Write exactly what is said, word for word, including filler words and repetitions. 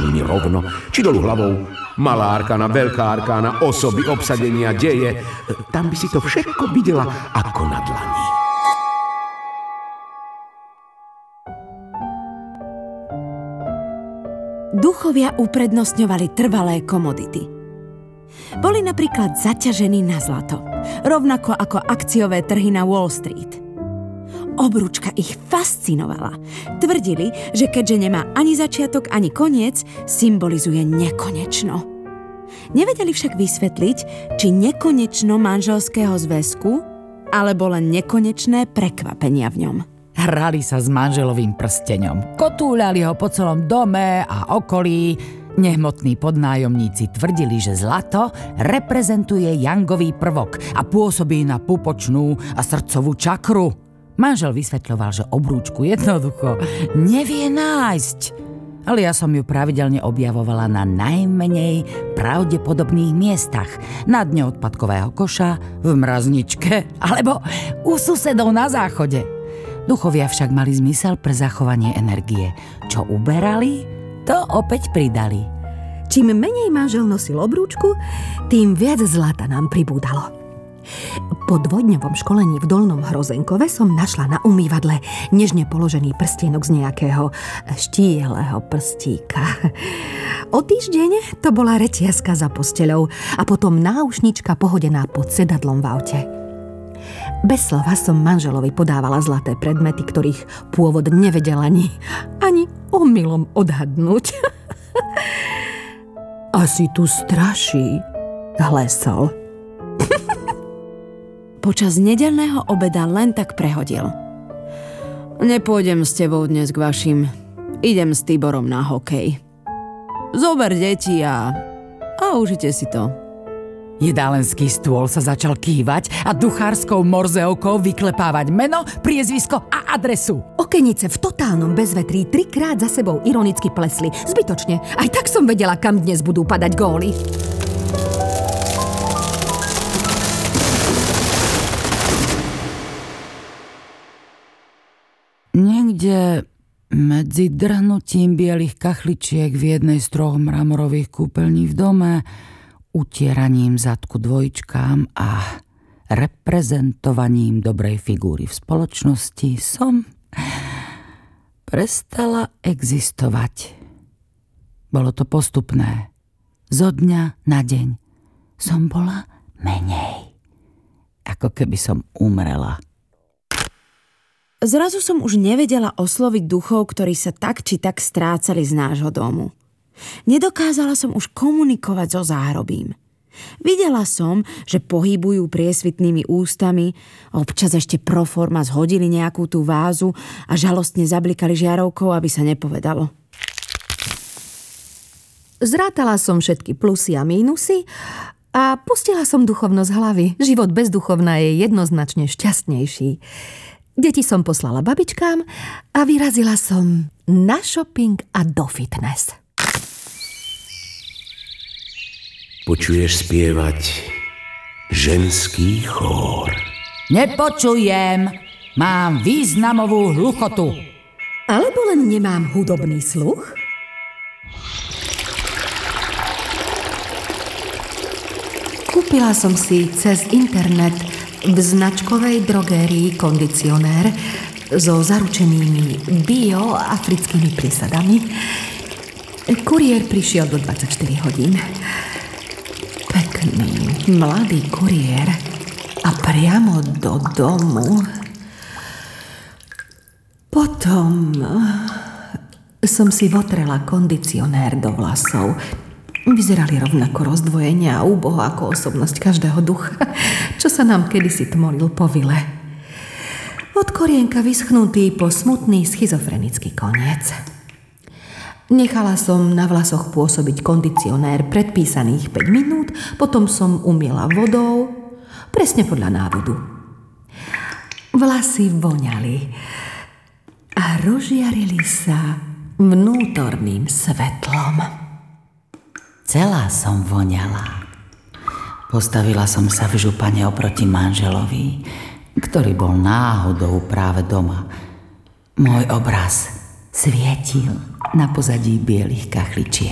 položením rovno, či dolu hlavou. Malá arkána, veľká arkána, osoby, obsadenia, deje. Tam by si to všetko videla ako na dlani. Duchovia uprednostňovali trvalé komodity. Boli napríklad zaťažení na zlato, rovnako ako akciové trhy na Wall Street. Obrúčka ich fascinovala. Tvrdili, že keďže nemá ani začiatok, ani koniec, symbolizuje nekonečno. Nevedeli však vysvetliť, či nekonečno manželského zväzku, alebo len nekonečné prekvapenia v ňom. Hrali sa s manželovým prsteňom. Kotúľali ho po celom dome a okolí. Nehmotní podnájomníci tvrdili, že zlato reprezentuje jangový prvok a pôsobí na pupočnú a srdcovú čakru. Manžel vysvetľoval, že obrúčku jednoducho nevie nájsť. Ale ja som ju pravidelne objavovala na najmenej pravdepodobných miestach. Na dne odpadkového koša, v mrazničke alebo u susedov na záchode. Duchovia však mali zmysel pre zachovanie energie. Čo uberali, to opäť pridali. Čím menej manžel nosil obrúčku, tým viac zlata nám pribúdalo. Po dvojdňovom školení v Dolnom Hrozenkove som našla na umývadle nežne položený prstienok z nejakého štíhleho prstíka. O týždeň to bola reťazka za posteľou a potom náušnička pohodená pod sedadlom v aute. Bez slova som manželovi podávala zlaté predmety, ktorých pôvod nevedel ani, ani omylom odhadnúť. Asi tu straší, hlesol. Počas nedeľného obeda len tak prehodil. Nepôjdem s tebou dnes k vašim. Idem s Tiborom na hokej. Zober deti a, a užite si to. Jedálenský stôl sa začal kývať a duchárskou morzeovkou vyklepávať meno, priezvisko a adresu. Okenice v totálnom bezvetrí trikrát za sebou ironicky plesli. Zbytočne. Aj tak som vedela, kam dnes budú padať góly. Niekde medzi drhnutím bielých kachličiek v jednej z troch mramorových kúpeľní v dome, utieraním zadku dvojčkám a reprezentovaním dobrej figúry v spoločnosti som prestala existovať. Bolo to postupné. Zo dňa na deň som bola menej. Ako keby som umrela. Zrazu som už nevedela osloviť duchov, ktorí sa tak či tak strácali z nášho domu. Nedokázala som už komunikovať so záhrobím. Videla som, že pohybujú priesvitnými ústami, občas ešte pro forma zhodili nejakú tú vázu a žalostne zablikali žiarovkou, aby sa nepovedalo. Zrátala som všetky plusy a mínusy a pustila som duchovnosť hlavy. Život bez duchovna je jednoznačne šťastnejší. Deti som poslala babičkám a vyrazila som na shopping a do fitness. Počuješ spievať ženský chór. Nepočujem. Mám významovú hluchotu. Alebo len nemám hudobný sluch? Kúpila som si cez internet v značkovej drogérii kondicionér so zaručenými bio-africkými prísadami. Kuriér prišiel do dvadsaťštyri hodín. Pekný, mladý kuriér a priamo do domu. Potom som si votrela kondicionér do vlasov. Vyzerali rovnako rozdvojenie a úboho ako osobnosť každého ducha, čo sa nám kedysi tmolil po vile. Od korienka vyschnutý po smutný schizofrenický koniec. Nechala som na vlasoch pôsobiť kondicionér predpísaných päť minút, potom som umyla vodou, presne podľa návodu. Vlasy voňali a rozžiarili sa vnútorným svetlom. Celá som voňala. Postavila som sa v župane oproti manželovi, ktorý bol náhodou práve doma. Môj obraz svietil na pozadí bielých kachličiek.